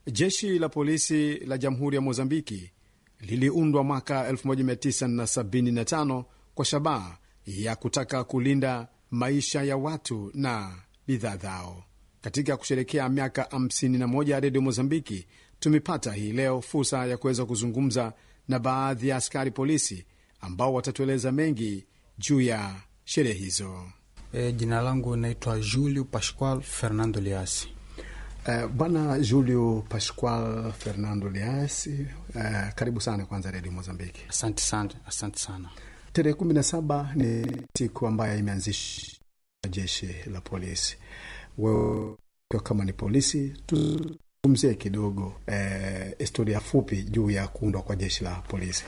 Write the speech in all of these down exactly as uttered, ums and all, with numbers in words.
Jeshi la polisi la Jamhuri ya Mozambiki liliundwa mwaka elfu moja mia tisa sabini na tano kwa shabaha ya kutaka kulinda maisha ya watu na bidhaa zao. Katika kusherekea miaka hamsini na moja ya redio Mozambiki, tumepata hii leo fursa ya kuweza kuzungumza na baadhi ya askari polisi ambao watatueleza mengi juu ya sherehe hizo. E, jina langu naitwa Julio Pascual Fernando Liasi. Uh, Bwana Julio Pascual Fernando Liasi, uh, karibu sana kwanza redio Mozambiki. Asante sana, asante sana. Tarehe kumi na saba ni siku ambayo imeanzisha jeshi la polisi. Wewe kama ni polisi, tuzungumzie kidogo eh, historia fupi juu ya kuundwa kwa jeshi la polisi.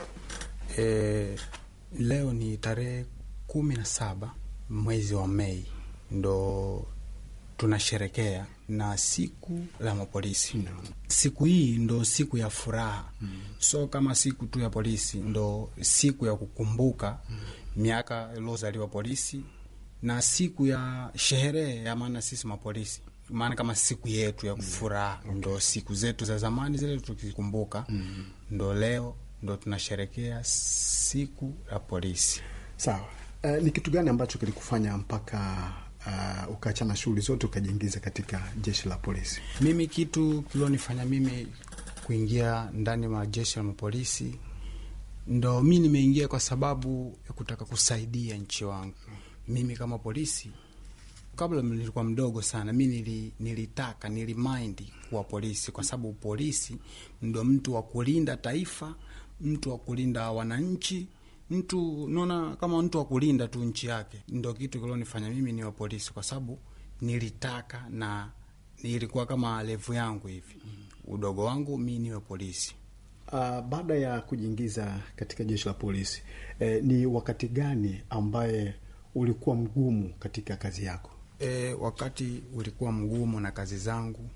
E, leo ni tarehe kumi na saba mwezi wa Mei, ndo tunasherekea na siku la mapolisi. No. Siku hii ndo siku ya furaha. Mm. So kama siku tu ya polisi, ndo siku ya kukumbuka mm. miaka iliyozaliwa polisi, na siku ya sherehe ya maana sisi mapolisi. Maana kama siku yetu ya furaha, mm. ndo siku zetu za zamani zile tukikumbuka. Mm. Ndo leo ndo tunasherekea siku ya polisi. Sawa. Uh, ni kitu gani ambacho kilikufanya mpaka Uh, ukaachana shughuli zote ukajiingiza katika jeshi la polisi? Mimi kitu kilonifanya mimi kuingia ndani mwa jeshi la polisi, ndo mimi nimeingia kwa sababu ya kutaka kusaidia nchi wangu. Mimi kama polisi, kabla nilikuwa mdogo sana, mimi nili, nilitaka nilimind kuwa polisi, kwa sababu polisi ndo mtu wa kulinda taifa, mtu wa kulinda wananchi, mtu naona kama mtu wa kulinda tu nchi yake. Ndio kitu kilonifanya mimi niwe polisi, kwa sababu nilitaka na nilikuwa kama levu yangu hivi. Mm. Udogo wangu mimi niwe polisi. Uh, baada ya kujiingiza katika jeshi la polisi, eh, ni wakati gani ambaye ulikuwa mgumu katika kazi yako? E, wakati ulikuwa mgumu na kazi zangu,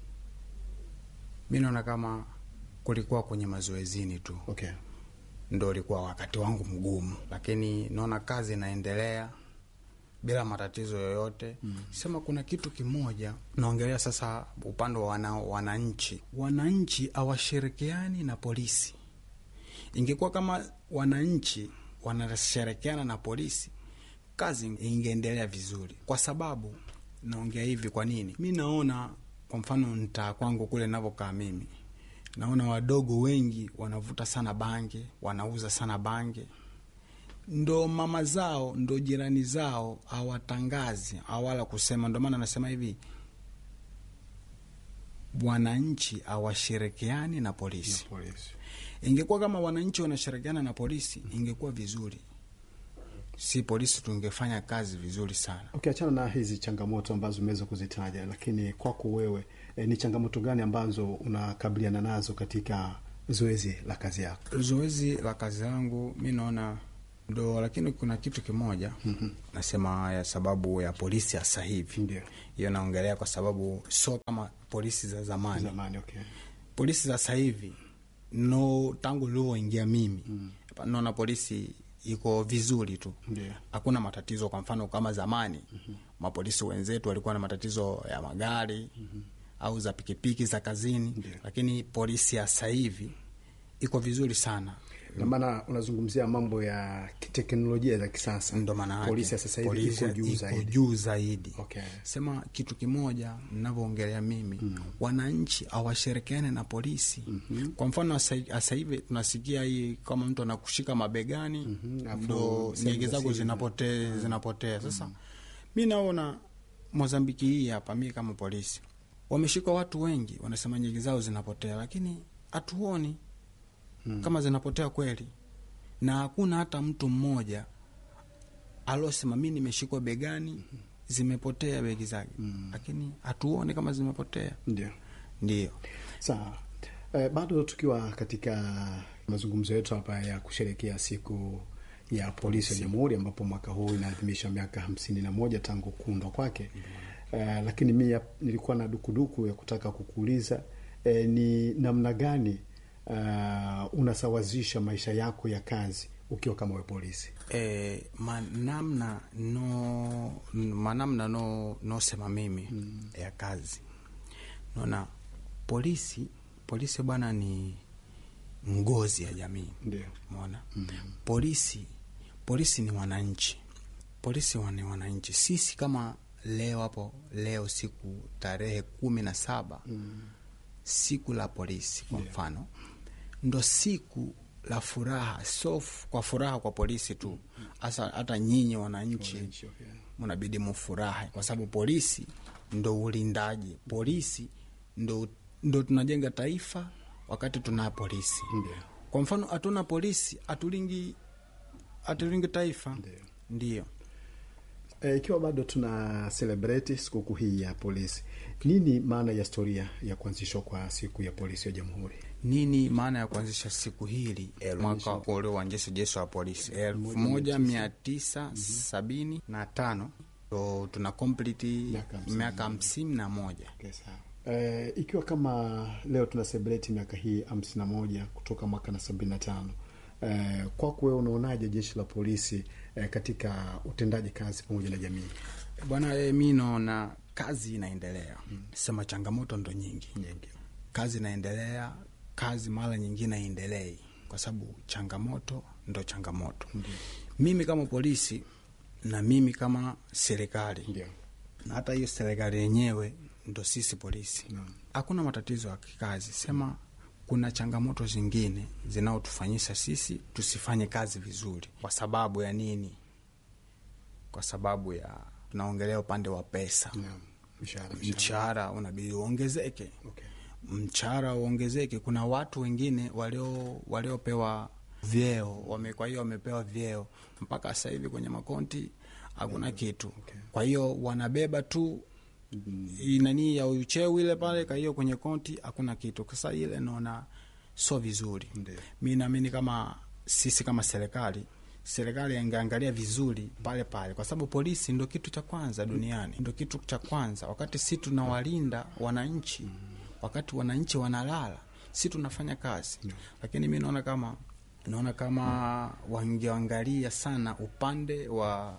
mimi naona kama kulikuwa kwenye mazoezini tu. Okay. Ndo ulikuwa wakati wangu mgumu, lakini naona kazi inaendelea bila matatizo yoyote. Mm. Sema kuna kitu kimoja naongelea sasa, upande wa wana, wananchi. Wananchi hawashirikiani na polisi. Ingekuwa kama wananchi wanashirikiana na polisi, kazi ingeendelea vizuri. Kwa sababu naongea hivi kwa nini? Mimi naona kwa mfano nita kwangu kule ninavyokaa mimi, naona wadogo wengi wanavuta sana bange, wanauza sana bange. Ndo mama zao, ndo jirani zao hawatangazi, hawala kusema. Ndo maana nasema hivi, wananchi hawashirikiani na polisi. Na polisi. Ingekuwa kama wananchi wanashirikiana na polisi, ingekuwa vizuri. Si polisi tungefanya kazi vizuri sana. Okay, achana na hizi changamoto ambazo umeweza kuzitaja, lakini kwako wewe e, ni changamoto gani ambazo unakabiliana nazo katika zoezi la kazi yako? Zoezi la kazi yangu mimi naona ndo, lakini kuna kitu kimoja. Mm-hmm. Nasema ya sababu ya polisi ya sasa hivi. Ndio. Hiyo naongelea kwa sababu so kama polisi za zamani. Zamani, okay. Polisi za sasa hivi no, tangu leo ingia mimi. Mm. Naona polisi iko vizuri tu. Yeah. Hakuna matatizo. Kwa mfano kama zamani, mm-hmm. mapolisi wenzetu walikuwa na matatizo ya magari, mm-hmm. au za pikipiki za kazini. Yeah. Lakini polisi ya sasa hivi iko vizuri sana. Na maana unazungumzia mambo ya teknolojia za kisasa. Ndo maana polisi ya sasa hivi iko juu zaidi. Juu zaidi. Okay. Sema kitu kimoja ninavyoongelea mimi, mm. wananchi hawashirikiane na polisi. Mm-hmm. Kwa mfano sasa hivi tunasikia hii kama mtu anakushika mabegani, mm-hmm. ndo nyege zako zinapotea, mm. zinapotea. Sasa mm. mimi naona Mozambiki hii hapa, mimi kama polisi, wameshika watu wengi wanasema nyege zao zinapotea, lakini hatuoni Hmm. kama zinapotea kweli. Na hakuna hata mtu mmoja alosema mimi nimeshikwa begani, hmm. zimepotea begi zake. Hmm. Lakini hatuoni kama zimepotea. Ndio. Ndio. Sawa. Eh, bado tukiwa katika mazungumzo yetu hapa ya kusherehekea siku ya polisi ya Jamhuri, ambapo mwaka huu inaadhimisha miaka hamsini na moja tangu kuundwa kwake. Hmm. Eh, lakini mimi nilikuwa na dukuduku ya kutaka kukuuliza eh, ni namna gani Uh, unasawazisha maisha yako ya kazi ukiwa kama we polisi? Eh, manamna no manamna no no sema mimi, mm. ya kazi. Naona polisi polisi bwana ni ngozi ya jamii. Ndio. Umeona? Mm-hmm. Polisi polisi ni wananchi. Polisi ni wananchi. Sisi kama leo hapo leo siku tarehe kumi na saba mm. siku la polisi kwa mfano. Yeah. Ndo siku la furaha, so kwa furaha kwa polisi tu. Hasa hata nyinyi wananchi okay. mnabidi mfurahi kwa sababu polisi ndo ulindaji. Polisi ndo ndo tunajenga taifa wakati tuna polisi. Yeah. Kwa mfano hatuna polisi, atulingi atulingi taifa. Ndio. E, ikiwa bado tuna celebrate siku hii ya polisi, nini maana ya historia ya kuanzishwa kwa siku ya polisi ya Jamhuri? Nini maana ya kuanzisha siku hili mwaka ule wa jeshi jeshi wa polisi elfu moja mia tisa sabini na tano? So tuna complete miaka hamsini na moja. Okay, sawa. E, ikiwa kama leo tuna celebrate miaka hii hamsini na moja kutoka mwaka na sabini na tano. Eh, kwako wewe unaonaje jeshi la polisi eh, katika utendaji kazi pamoja na jamii? Bwana, eh, mimi naona kazi inaendelea. Hmm. Sema changamoto ndo nyingi. Nyingi. Kazi inaendelea, kazi mara nyingine iendelee kwa sababu changamoto ndo changamoto. Hmm. Mimi kama polisi na mimi kama serikali. Ndio. Na hata hiyo serikali yenyewe ndo sisi polisi. Hakuna hmm. matatizo ya kikazi. Sema hmm. kuna changamoto zingine zinaotufanyisha sisi tusifanye kazi vizuri. Kwa sababu ya nini? Kwa sababu ya tunaongelea upande wa pesa. Yeah. Mshahara, mshahara unabidi uongezeke. Okay. Mshahara uongezeke. Kuna watu wengine walio waliopewa vyeo, wame kwa hiyo wamepewa vyeo mpaka sasa hivi kwenye makonti hakuna yeah. kitu. Okay. Kwa hiyo wanabeba tu Mm-hmm. nani ya ucheo ile pale, kwa hiyo kwenye konti hakuna kitu. Sasa ile naona sio vizuri. Mimi naamini kama sisi kama serikali serikali ingeangalia vizuri pale pale, kwa sababu polisi ndio kitu cha kwanza duniani. Ndio kitu cha kwanza wakati sisi tunawalinda wananchi. Wakati wananchi wanalala sisi tunafanya kazi. Lakini mimi naona kama naona kama wangeangalia sana upande wa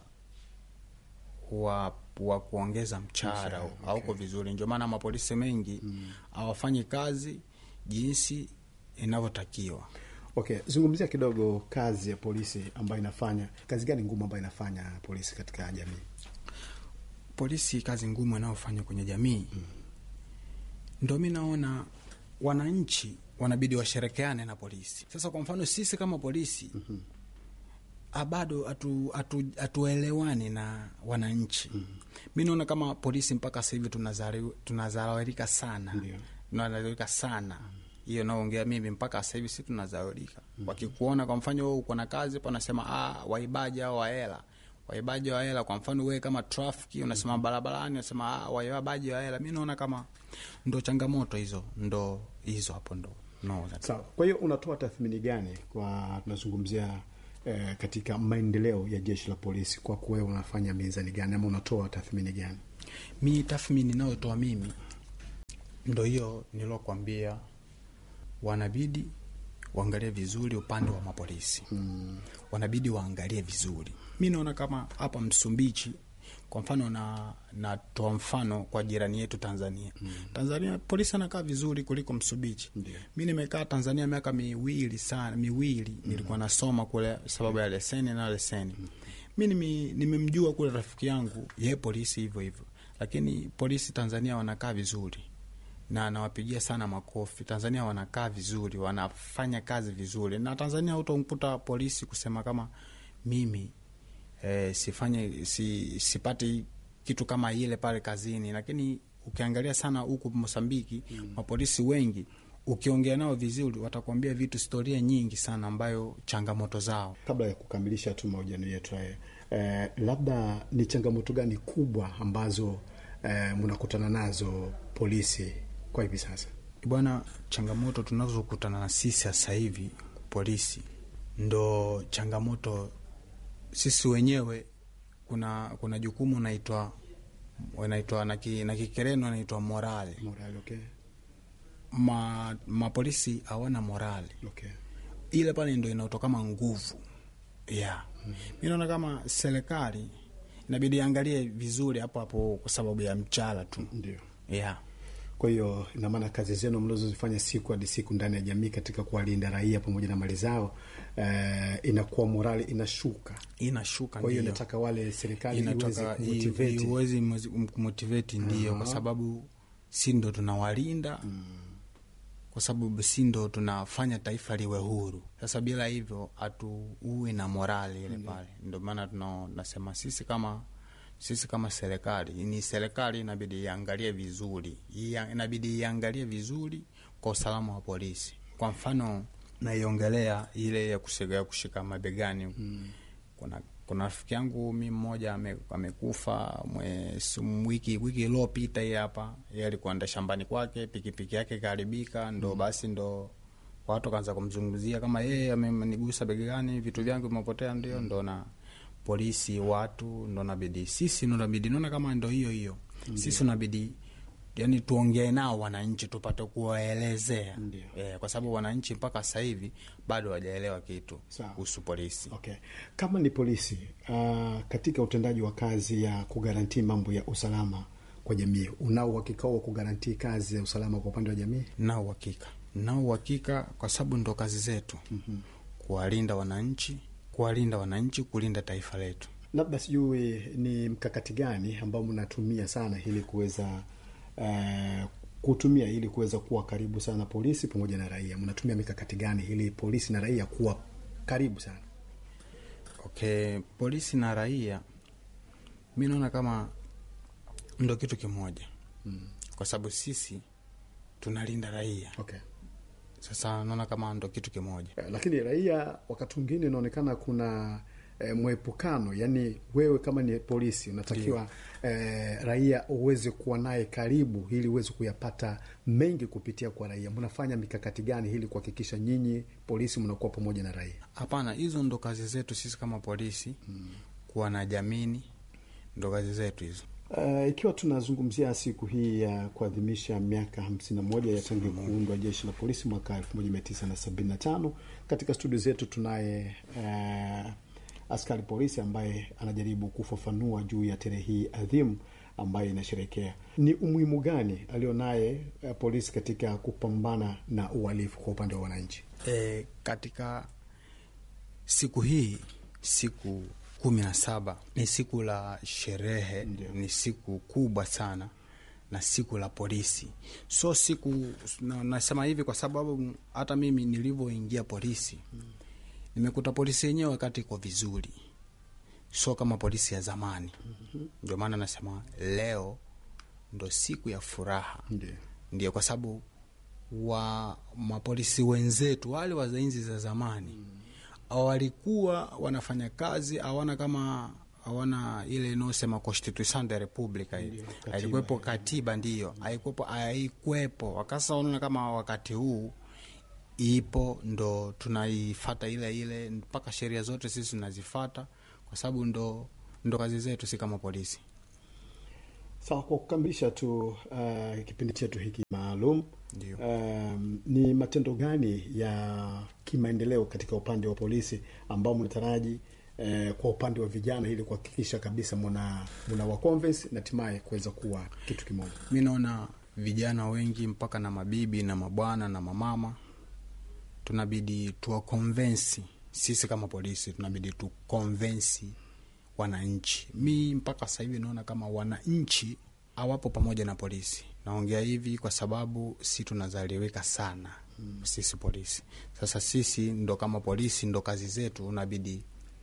wa wa kuongeza mchara. Okay. Hauko vizuri. Ndio maana mapolisi mengi hawafanyi mm. kazi jinsi inavyotakiwa. Okay, zungumzia kidogo kazi ya polisi ambayo inafanya. Kazi gani ngumu ambayo inafanya polisi katika jamii? Polisi kazi ngumu inayofanya kwenye jamii. Mm. Ndio mimi naona wananchi wanabidi washirikiane na polisi. Sasa kwa mfano sisi kama polisi mm-hmm. bado atu atu atuelewani na wananchi. Mm. Mimi naona kama polisi mpaka sasa hivi tunazalawika sana. Ndio. Tunazalawika sana. Hiyo mm. naongea mimi mpaka sasa hivi sisi tunazalawika. Mm. Wakikuona kwa mfano wewe uko na kazi hapo unasema ah waibaji au wahela. Waibaji wa hela kwa mfano wewe kama traffic unasema mm. barabarani unasema ah waibaji wa hela. Mimi naona kama ndo changamoto hizo ndo hizo hapo ndo. No. Sawa. Kwa hiyo unatoa tathmini gani kwa tunazungumzia Eh, katika maendeleo ya jeshi la polisi? Kwa kuwa wewe unafanya mizani gani ama unatoa tathmini gani? Mimi tathmini ninayotoa mimi ndio hiyo nilokuambia, wanabidi waangalie vizuri upande wa mapolisi. Mm. Wanabidi waangalie vizuri. Mimi naona kama hapa Msumbiji kwa mfano na natoa mfano kwa jirani yetu Tanzania. Mm. Tanzania polisi anakaa vizuri kuliko Msumbiji. Yeah. Mimi nimekaa Tanzania miaka miwili sana, miwili mm. nilikuwa nasoma kule sababu ya leseni na leseni. Mm. Mimi nimemjua kule rafiki yangu, yeye polisi hivyo hivyo. Lakini polisi Tanzania wanakaa vizuri. Na nawapigia sana makofi. Tanzania wanakaa vizuri, wanafanya kazi vizuri. Na Tanzania utamkuta polisi kusema kama mimi Eh, sifanye si sipati kitu kama ile pale kazini. Lakini ukiangalia sana huku Mozambiki mm. mapolisi wengi ukiongea nao vizuri watakwambia vitu historia nyingi sana ambayo changamoto zao. Kabla ya kukamilisha tu mahojiano yetu eh, labda ni changamoto gani kubwa ambazo eh, mnakutana nazo polisi kwa hivi sasa? Bwana, changamoto tunazokutana na sisi sasa hivi polisi ndo changamoto sisi wenyewe. Kuna kuna jukumu naitwa wanaitwa na ki, na Kikereno naitwa morale. Morale, okay. Ma mapolisi hawana morale. Okay. Ile pale ndio inaotoka kama nguvu. Yeah. Mm. Mimi naona kama serikali inabidi angalie vizuri hapo hapo kwa sababu ya mchana tu. Ndio. Yeah. Kwa Kwa hiyo ina maana kazi zenu mnazozifanya siku hadi siku ndani ya jamii katika kuwalinda raia pamoja na mali zao, eh, inakuwa morali inashuka. Inashuka. Kwa hiyo nataka wale serikali iweze kumotivate. Iweze kumotivate ndio, kwa sababu si ndo tunawalinda. Mm. Kwa sababu si ndo tunafanya taifa liwe huru. Sasa bila hivyo hatu uwe na morali ile pale. Ndio maana tunasema sisi kama sisi kama serikali, ni serikali inabidi iangalie vizuri. Inabidi iangalie vizuri kwa usalama wa polisi. Kwa mfano naiongelea ile ya kushika kushika mabegani. Mm. Kuna kuna rafiki yangu mimi mmoja amekufa wiki wiki iliyopita hii hapa. Yeye alikuwa enda shambani kwake, pikipiki yake kaharibika, ndo mm. basi ndo watu kaanza kumzungumzia kama yeye amenigusa begani, vitu vyangu vimepotea, ndio ndo na polisi watu ndo nabidi sisi ndo nabidi naona kama ndo hiyo hiyo. Mm. Sisi nabidi yani tuongee nao wananchi tupate kuwaelezea. Eh, kwa sababu wananchi mpaka sasa hivi bado hawajaelewa kitu kuhusu polisi. Okay. Kama ni polisi, uh, katika utendaji wa kazi ya kugaranti mambo ya usalama kwa jamii, unao uhakika wa kugaranti kazi ya usalama kwa upande wa jamii? Na uhakika. Na uhakika kwa sababu ndo kazi zetu. Mm-hmm. Kuwalinda wananchi, kuwalinda wananchi, kulinda taifa letu. Labda sijui ni mkakati gani ambao mnatumia sana ili kuweza Uh, kutumia ili kuweza kuwa karibu sana polisi pamoja na raia? Mnatumia mikakati gani ili polisi na raia kuwa karibu sana? Okay, polisi na raia mimi naona kama ndo kitu kimoja. Mm. Kwa sababu sisi tunalinda raia. Okay. Sasa naona kama ndo kitu kimoja. Uh, lakini raia wakati mwingine inaonekana kuna E, mwepukano, yani wewe kama ni polisi unatakiwa e, raia uweze kuwa naye karibu ili uweze kuyapata mengi kupitia kwa raia. Mnafanya mikakati gani ili kuhakikisha nyinyi polisi mnakuwa pamoja na raia? Hapana, hizo ndo kazi zetu sisi kama polisi. Hmm. Kuwa na jamii ndo kazi zetu hizo. Uh, ikiwa tunazungumzia siku hii ya kuadhimisha miaka hamsini na moja ya tangu kuundwa jeshi la polisi mwaka elfu moja mia tisa sabini na tano, katika studio zetu tunaye uh, askari polisi ambaye anajaribu kufafanua juu ya tarehe hii adhimu ambayo inasherehekea. Ni umuhimu gani alionaye uh, polisi katika kupambana na uhalifu kwa upande wa wananchi? E, katika siku hii, siku kumi na saba, ni siku la sherehe. Ndiyo. Ni siku kubwa sana na siku la polisi. So siku na, nasema hivi kwa sababu hata mimi nilivyoingia polisi, hmm. nimekuta polisi yenyewe wakati iko vizuri, so kama polisi ya zamani. Mm-hmm. Ndio maana nasema leo ndo siku ya furaha. Ndiyo. Ndio kwa sababu wa mapolisi wenzetu wale wa enzi za zamani, mm. walikuwa wanafanya kazi hawana kama hawana ile inayosema Constitution de Republica ile. Haikuwepo katiba, ndio. Haikuwepo haikuwepo. Wakasa unaona kama wakati huu ipo, ndo tunaifuata ile ile mpaka sheria zote sisi tunazifuata kwa sababu ndo ndo kazi zetu si kama polisi. Sawa, kwa kukamilisha tu uh, kipindi chetu hiki maalum, um, ni matendo gani ya kimaendeleo katika upande wa polisi ambao mnataraji uh, kwa upande wa vijana ili kuhakikisha kabisa mna mna wa convince na hatimaye kuweza kuwa kitu kimoja? Mimi naona vijana wengi mpaka na mabibi na mabwana na mamama tunabidi tuwa convince. Sisi kama polisi tunabidi tu convince wananchi. Mi mpaka sasa hivi naona kama wananchi hawapo pamoja na polisi. Naongea hivi kwa sababu si tunazaliweka sana. Hmm. Sisi polisi. Sasa sisi ndo kama polisi ndo kazi zetu unabidi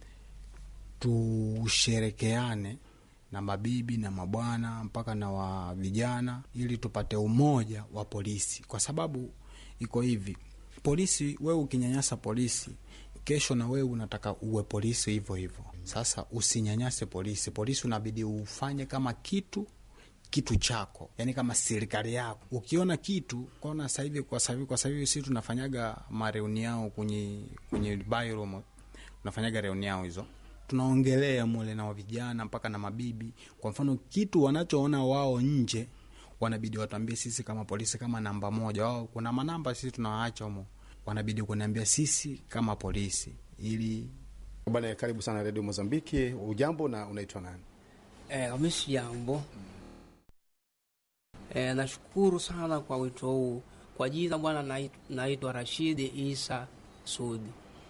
tusherekeane na mabibi na mabwana mpaka na wa vijana ili tupate umoja wa polisi. Kwa sababu iko hivi, polisi wewe ukinyanyasa polisi, kesho na wewe unataka uwe polisi hivyo hivyo. Sasa usinyanyase polisi. Polisi unabidi ufanye kama kitu kitu chako, yani kama serikali yako. Ukiona kitu kwaona sasa hivi kwa sasa hivi kwa sasa hivi sisi tunafanyaga mareuni yao kwenye kwenye bayroom, tunafanyaga reuni yao hizo, tunaongelea mole na vijana mpaka na mabibi. Kwa mfano kitu wanachoona wao nje wanabidi watuambie sisi kama polisi kama namba moja. Wao kuna manamba sisi tunawaacha humo, wanabidi kuniambia sisi kama polisi ili. Bwana, karibu sana Radio Mozambiki. Ujambo na unaitwa nani? Eh, mimi jambo. E, nashukuru sana kwa wito huu. Kwa jina bwana, naitwa Rashidi Isa Sudi.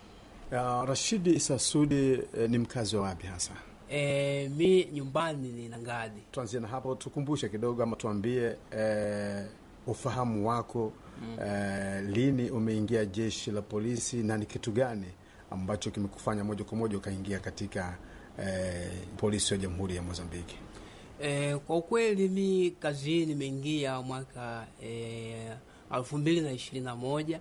Uh, Rashidi Isa Sudi, eh, ni mkazi wa wapi hasa? E, mi nyumbani ni Nangadi. Tuanzie na hapo, tukumbushe kidogo ama tuambie eh, ufahamu wako, mm. eh, lini umeingia jeshi la polisi na ni kitu gani ambacho kimekufanya moja kwa moja ukaingia katika eh, polisi wa Jamhuri ya Mozambiki? E, kwa ukweli mi kazini nimeingia mwaka e, elfu mbili na ishirini na moja.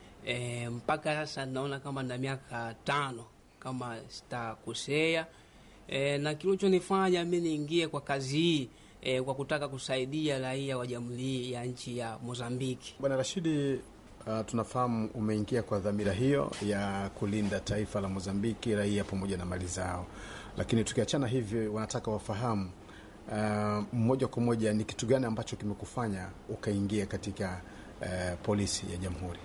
E, mpaka sasa naona kama na miaka tano kama sitakosea. E, na kilichonifanya mimi niingie kwa kazi hii e, kwa kutaka kusaidia raia wa jamhuri ya nchi ya Mozambiki. Bwana Rashidi, uh, tunafahamu umeingia kwa dhamira hiyo ya kulinda taifa la Mozambiki, raia pamoja na mali zao, lakini tukiachana hivi wanataka wafahamu uh, moja kwa moja ni kitu gani ambacho kimekufanya ukaingia katika uh, polisi ya jamhuri?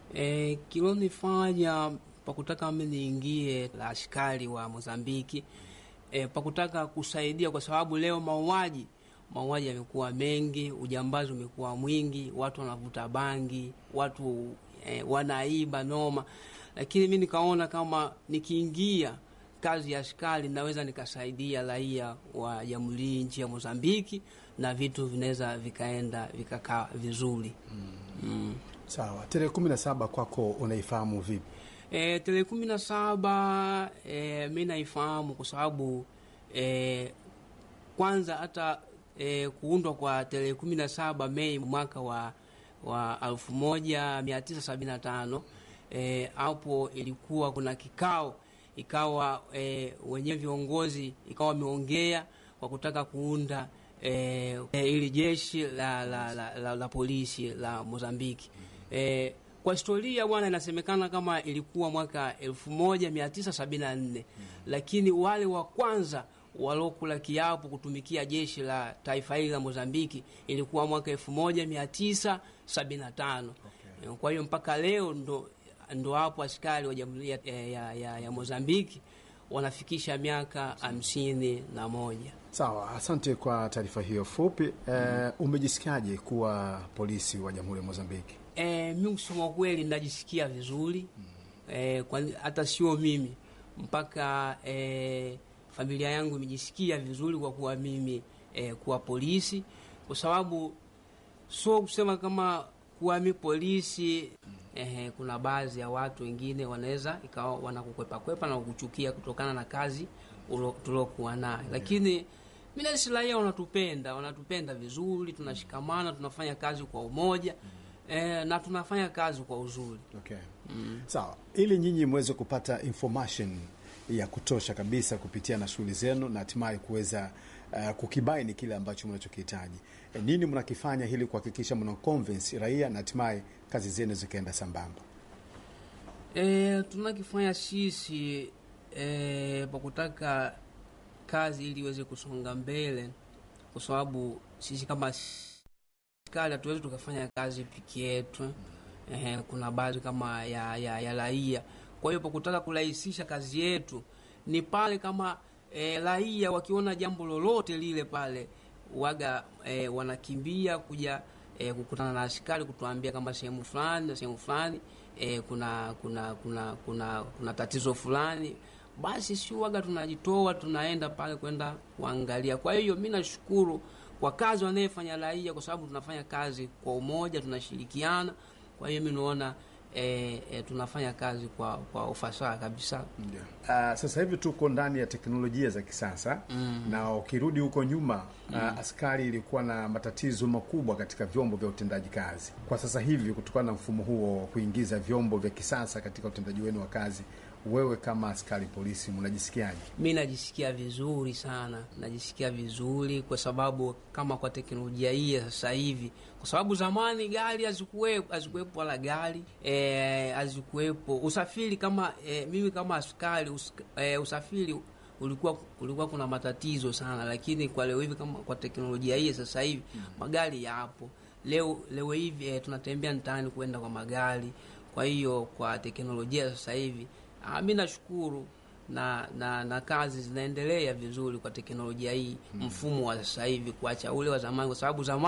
E, kilonifanya pakutaka mimi niingie la askari wa Mozambiki, e, pakutaka kusaidia kwa sababu leo mauaji mauaji yamekuwa mengi, ujambazi umekuwa mwingi, watu wanavuta bangi, watu e, wanaiba noma, lakini mimi nikaona kama nikiingia kazi ya askari naweza nikasaidia raia wa jamhuri nchi ya Mozambiki na vitu vinaweza vikaenda vikakaa vizuri. mm. Mm. Sawa, tarehe kumi na saba kwako unaifahamu vipi? E, tarehe kumi na saba e, mimi naifahamu kwa sababu e, kwanza hata e, kuundwa kwa tarehe kumi na saba Mei mwaka wa wa elfu moja mia tisa sabini na tano, e, hapo ilikuwa kuna kikao, ikawa e, wenyewe viongozi ikawa wameongea kwa kutaka kuunda e, e, ili jeshi la la, la, la la polisi la Mozambiki. E, kwa historia bwana inasemekana kama ilikuwa mwaka elfu moja mia tisa sabini na nne, lakini wale wa kwanza walokula kiapo kutumikia jeshi la taifa hili la Mozambiki ilikuwa mwaka elfu moja mia tisa sabini na tano. Okay. Kwa hiyo mpaka leo ndo ndo hapo askari wa jamhuri ya, ya, ya, ya Mozambiki wanafikisha miaka hamsini na moja. Sawa, asante kwa taarifa hiyo fupi. mm. E, umejisikiaje kuwa polisi wa Jamhuri ya Mozambiki? E, mimi kusema kweli najisikia vizuri. mm. E, kwa hata sio mimi mpaka e, familia yangu imejisikia vizuri kwa kuwa mimi e, kuwa polisi, kwa sababu sio kusema kama kuwa mimi polisi. mm. Eh, kuna baadhi ya watu wengine wanaweza ikawa wanakukwepa kwepa na kukuchukia kutokana na kazi tulokuwa nayo, lakini mimi na raia wanatupenda, wanatupenda vizuri, tunashikamana, tunafanya kazi kwa umoja, eh, na tunafanya kazi kwa uzuri. Okay. Mm. Sawa, ili nyinyi muweze kupata information ya kutosha kabisa kupitia na shughuli zenu na hatimaye kuweza uh, kukibaini kile ambacho mnachokihitaji, e, nini mnakifanya ili kuhakikisha mna convince raia na hatimaye kazi zenu zikaenda sambamba? E, tunakifanya sisi e, kwa kutaka kazi ili iweze kusonga mbele, kwa sababu sisi kama askari hatuwezi tukafanya kazi piki yetu. E, kuna baadhi kama ya ya, ya raia. Kwa hiyo kwa kutaka kurahisisha kazi yetu ni pale kama e, raia wakiona jambo lolote lile pale waga e, wanakimbia kuja e, kukutana na askari kutuambia kama sehemu fulani na sehemu fulani e, kuna kuna kuna kuna kuna tatizo fulani, basi si waga tunajitoa tunaenda pale kwenda kuangalia. Kwa hiyo mimi nashukuru kwa kazi wanayofanya raia, kwa sababu tunafanya kazi kwa umoja, tunashirikiana. Kwa hiyo mimi naona E, e, tunafanya kazi kwa kwa ufasaha kabisa. Yeah. Uh, sasa hivi tuko ndani ya teknolojia za kisasa. mm. na ukirudi huko nyuma, mm. uh, askari ilikuwa na matatizo makubwa katika vyombo vya utendaji kazi. Kwa sasa hivi kutokana na mfumo huo wa kuingiza vyombo vya kisasa katika utendaji wenu wa kazi, wewe kama askari polisi unajisikiaje? Mimi najisikia vizuri sana, najisikia vizuri kwa sababu kama kwa teknolojia hii sasa hivi, kwa sababu zamani gari hazikuwepo, hazikuwepo wala gari eh hazikuwepo usafiri kama e, mimi kama askari us, e, usafiri ulikuwa ulikuwa kuna matatizo sana, lakini kwa leo hivi kama kwa teknolojia hii sasa hivi mm. magari yapo. Leo leo hivi e, tunatembea mtaani kwenda kwa magari. Kwa hiyo kwa teknolojia sasa hivi mimi nashukuru na, na na kazi zinaendelea vizuri kwa teknolojia hii. mm. Mfumo wa sasa hivi kuacha ule wa zamani, kwa sababu zamani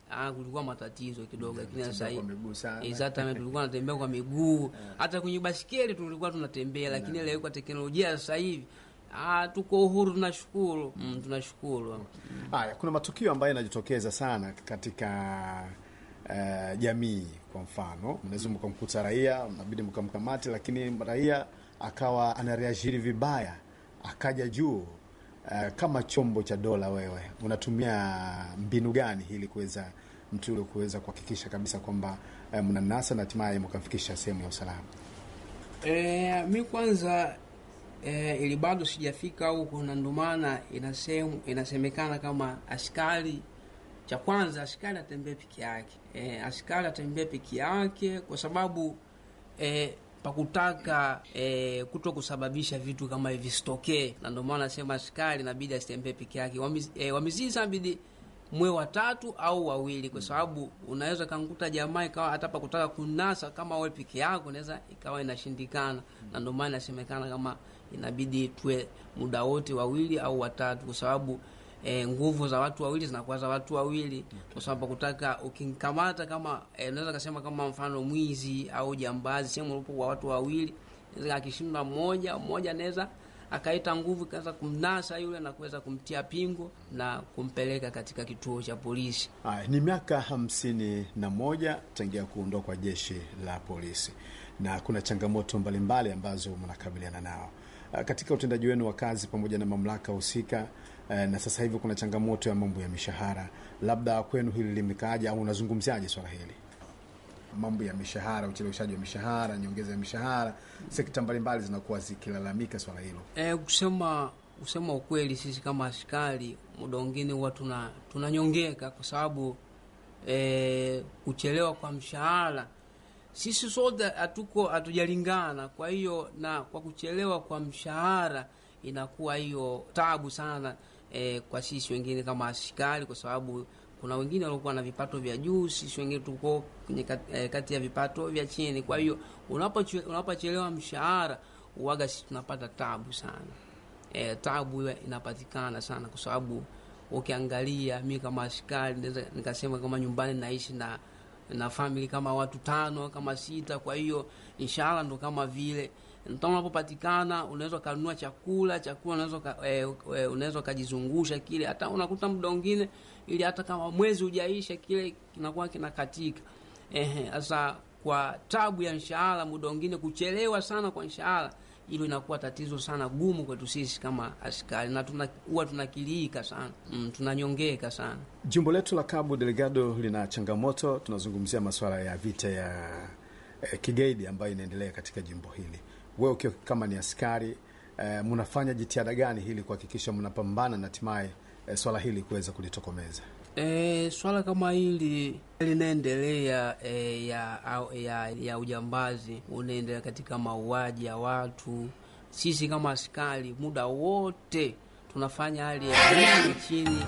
ah, kulikuwa matatizo kidogo, lakini sasa hivi sana. Exatamente, tulikuwa tunatembea kwa miguu, hata kwenye basikeli tulikuwa tunatembea, lakini leo kwa teknolojia sasa hivi ah, tuko uhuru, tunashukuru. Mm, tunashukuru. Haya, kuna matukio ambayo yanajitokeza sana katika uh, jamii. Kwa mfano, mnaweza mkamkuta raia, mnabidi mkamkamate, lakini raia akawa anareagiri vibaya, akaja juu. Uh, kama chombo cha dola, wewe unatumia mbinu gani ili kuweza mtu yule kuweza kuhakikisha kabisa kwamba uh, mnanasa na hatimaye mkamfikisha sehemu ya usalama? Eh, mi kwanza eh, ili bado sijafika huko, na ndio maana inasemu inasemekana kama askari, cha kwanza askari atembee peke yake. Eh, askari atembee peke yake kwa sababu eh, pakutaka eh, kuto kusababisha vitu kama hivi sitokee, na ndio maana nasema askari inabidi asitembee peke yake. Wamizi, eh, wamiziza inabidi mwe watatu au wawili, kwa sababu unaweza kankuta jamaa ikawa hata pakutaka kunasa kama wewe peke yako inaweza ikawa inashindikana, na ndio maana inasemekana kama inabidi tuwe muda wote wawili au watatu, kwa sababu E, nguvu za watu wawili zinakuwa za watu wawili, kwa sababu kutaka ukikamata kama e, unaweza kusema kama mfano mwizi au jambazi, sema ulipo kwa watu wawili, inaweza akishinda mmoja mmoja anaweza akaita nguvu kaanza kumnasa yule na kuweza kumtia pingo na kumpeleka katika kituo cha polisi. Haya, ni miaka hamsini na moja tangia kuondoka kwa jeshi la polisi, na kuna changamoto mbalimbali ambazo mnakabiliana nao katika utendaji wenu wa kazi pamoja na mamlaka husika. Na sasa hivi kuna changamoto ya mambo ya mishahara, labda kwenu hili limekaaje au unazungumziaje swala hili? Mambo ya mishahara, ucheleweshaji wa mishahara, nyongeza ya mishahara, sekta mbalimbali zinakuwa zikilalamika swala hilo. Eh, kusema kusema ukweli, sisi kama askari muda mwingine huwa tuna tunanyongeka kwa sababu eh, kuchelewa kwa mshahara, sisi sote hatuko hatujalingana. Kwa hiyo na kwa kuchelewa kwa mshahara inakuwa hiyo tabu sana e, kwa sisi wengine kama askari, kwa sababu kuna wengine walikuwa na vipato vya juu, sisi wengine tuko kwenye kati, e, kati ya vipato vya chini. Kwa hiyo unapochelewa mshahara uwaga sisi tunapata tabu sana. E, tabu inapatikana sana kwa sababu ukiangalia mimi kama askari naweza nikasema kama nyumbani naishi na na family kama watu tano kama sita, kwa hiyo inshallah ndo kama vile ndio unapopatikana unaweza kununua chakula chakula unaweza e, e, unaweza kujizungusha kile, hata unakuta muda mwingine ili hata kama mwezi hujaisha kile kinakuwa kinakatika. Ehe, sasa kwa tabu ya mshahara, muda mwingine kuchelewa sana kwa mshahara, hilo inakuwa tatizo sana gumu kwetu sisi kama askari, na tuna huwa tunakilika sana, mm, tunanyongeka sana. Jimbo letu la Cabo Delgado lina changamoto, tunazungumzia masuala ya vita ya eh, kigaidi ambayo inaendelea katika jimbo hili. Wewe ukiwa kama ni askari, eh, mnafanya jitihada gani ili kuhakikisha mnapambana na hatimaye eh, swala hili kuweza kulitokomeza? Eh, swala kama hili linaendelea eh, ya, ya ya ujambazi unaendelea katika mauaji ya watu. Sisi kama askari muda wote tunafanya hali ya chini.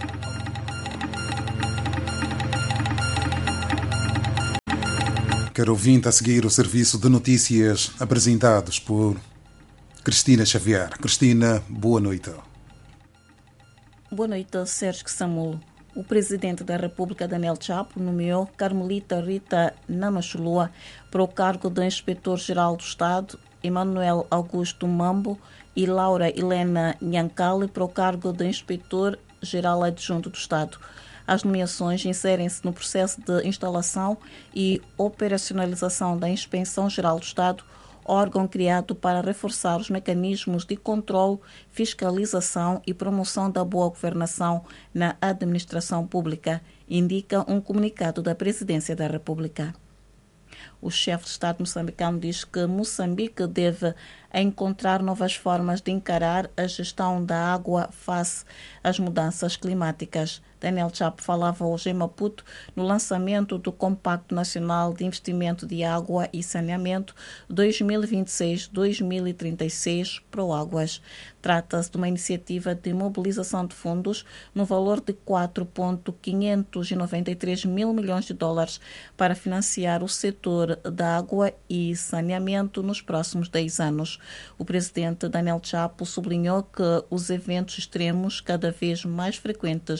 Quero ouvinte a seguir o serviço de notícias apresentados por Cristina Xavier. Cristina, boa noite. Boa noite, Sérgio Samulo. O presidente da República, Daniel Chapo, nomeou Carmelita Rita Namachulua para o cargo de inspetor-geral do Estado, Emanuel Augusto Mambo e Laura Helena Nhancali para o cargo de inspetor-geral adjunto do Estado. As nomeações inserem-se no processo de instalação e operacionalização da Inspeção-Geral do Estado, órgão criado para reforçar os mecanismos de controle, fiscalização e promoção da boa governação na administração pública, indica um comunicado da Presidência da República. O chefe de Estado moçambicano diz que Moçambique deve encontrar novas formas de encarar a gestão da água face às mudanças climáticas. Daniel Chapo falava hoje em Maputo no lançamento do Compacto Nacional de Investimento de Água e Saneamento dois mil e vinte e seis a dois mil e trinta e seis Proáguas. Trata-se de uma iniciativa de mobilização de fundos no valor de quatro vírgula quinhentos e noventa e três mil milhões de dólares para financiar o setor da água e saneamento nos próximos dez anos. O presidente Daniel Chapo sublinhou que os eventos extremos cada vez mais frequentes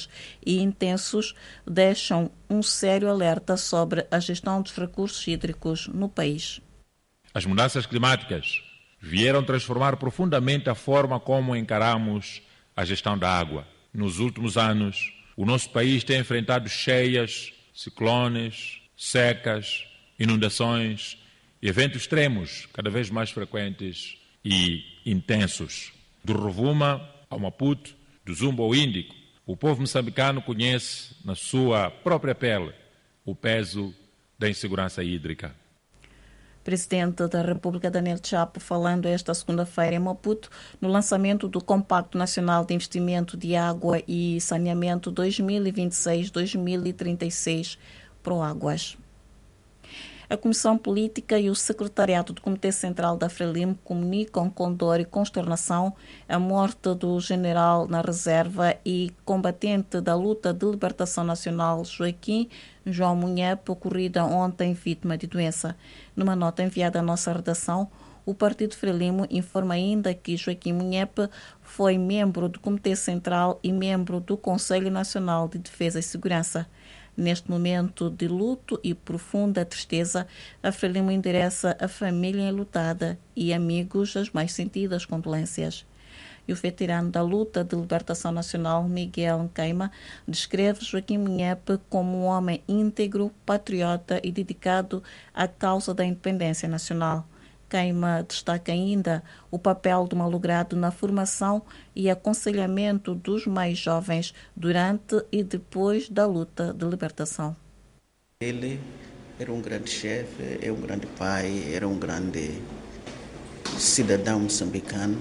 e intensos deixam um sério alerta sobre a gestão dos recursos hídricos no país. As mudanças climáticas vieram transformar profundamente a forma como encaramos a gestão da água. Nos últimos anos, o nosso país tem enfrentado cheias, ciclones, secas, inundações e eventos extremos cada vez mais frequentes e intensos. Do Rovuma ao Maputo, do Zumba ao Índico, o povo moçambicano conhece na sua própria pele o peso da insegurança hídrica. Presidente da República Daniel Chapo falando esta segunda-feira em Maputo no lançamento do Compacto Nacional de Investimento de Água e Saneamento dois mil e vinte e seis a dois mil e trinta e seis Proáguas. A Comissão Política e o Secretariado do Comitê Central da Frelimo comunicam com dor e consternação a morte do general na reserva e combatente da luta de libertação nacional Joaquim João Munhepe, ocorrida ontem vítima de doença. Numa nota enviada à nossa redação, o Partido Frelimo informa ainda que Joaquim Munhepe foi membro do Comitê Central e membro do Conselho Nacional de Defesa e Segurança. Neste momento de luto e profunda tristeza, a Frelimo endereça à família enlutada e amigos as mais sentidas condolências. E o veterano da luta de libertação nacional, Miguel Nkeima, descreve Joaquim Munhepe como um homem íntegro, patriota e dedicado à causa da independência nacional. Nkeima destaca ainda o papel do malogrado na formação e aconselhamento dos mais jovens durante e depois da luta de libertação. Ele era um grande chefe, é um grande pai, era um grande cidadão moçambicano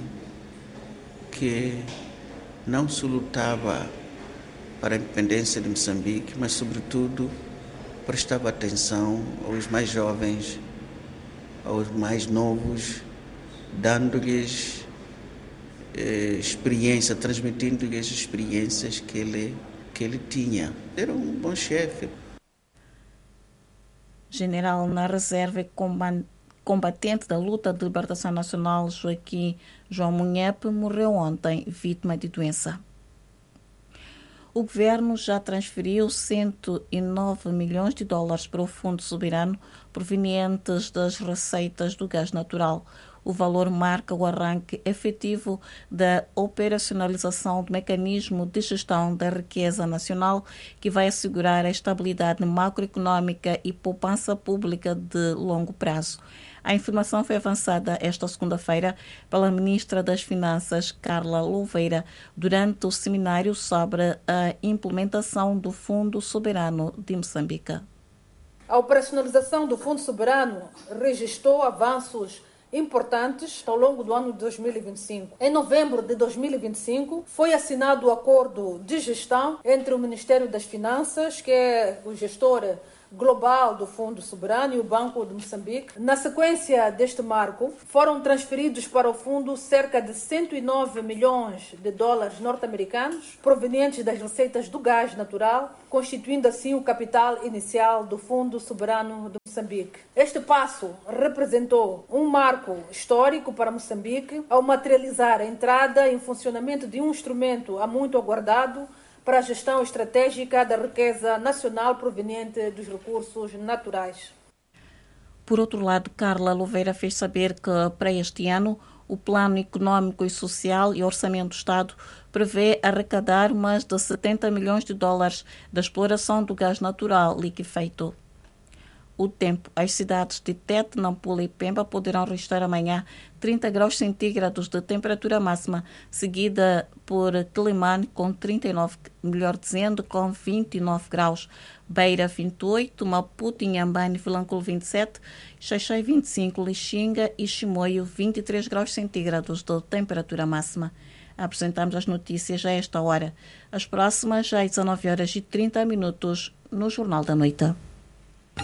que não só lutava para a independência de Moçambique, mas, sobretudo, prestava atenção aos mais jovens, aos mais novos, dando-lhes eh, experiência, transmitindo-lhes experiências que ele, que ele tinha. Era um bom chefe. General na reserva e combatente da luta de libertação nacional Joaquim João Munhepe morreu ontem, vítima de doença. O governo já transferiu cento e nove milhões de dólares para o Fundo Soberano provenientes das receitas do gás natural. O valor marca o arranque efetivo da operacionalização do mecanismo de gestão da riqueza nacional, que vai assegurar a estabilidade macroeconômica e poupança pública de longo prazo. A informação foi avançada esta segunda-feira pela Ministra das Finanças, Carla Louveira, durante o seminário sobre a implementação do Fundo Soberano de Moçambique. A operacionalização do Fundo Soberano registrou avanços importantes ao longo do ano de dois mil e vinte e cinco. Em novembro de dois mil e vinte e cinco, foi assinado o acordo de gestão entre o Ministério das Finanças, que é o gestor global do Fundo Soberano, e o Banco de Moçambique. Na sequência deste marco, foram transferidos para o fundo cerca de cento e nove milhões de dólares norte-americanos, provenientes das receitas do gás natural, constituindo assim o capital inicial do Fundo Soberano de Moçambique. Este passo representou um marco histórico para Moçambique, ao materializar a entrada em funcionamento de um instrumento há muito aguardado para a gestão estratégica da riqueza nacional proveniente dos recursos naturais. Por outro lado, Carla Louveira fez saber que, para este ano, o Plano Econômico e Social e Orçamento do Estado prevê arrecadar mais de setenta milhões de dólares da exploração do gás natural liquefeito. O tempo. As cidades de Tete, Nampula e Pemba poderão registrar amanhã trinta graus centígrados de temperatura máxima, seguida por Quelimane com trinta e nove, melhor dizendo, com vinte e nove graus. Beira vinte e oito, Maputo, Inhambane e Vilanculo vinte e sete, Xaixai vinte e cinco, Lixinga e Chimoio vinte e três graus centígrados de temperatura máxima. Apresentamos as notícias a esta hora. As próximas às dezanove horas e trinta minutos no Jornal da Noite.